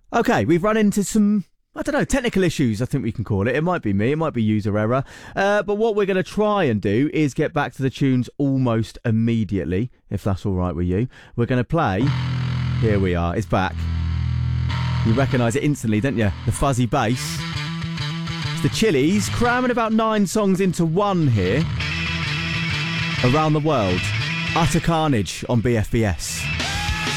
Okay, we've run into some, I don't know, technical issues, I think we can call it. It might be me, it might be user error. But what we're going to try and do is get back to the tunes almost immediately, if that's all right with you. We're going to play. Here we are, it's back. You recognise it instantly, don't you? The fuzzy bass. It's the Chili's, cramming about 9 songs into one here. Around the World. Utter Carnage on BFBS.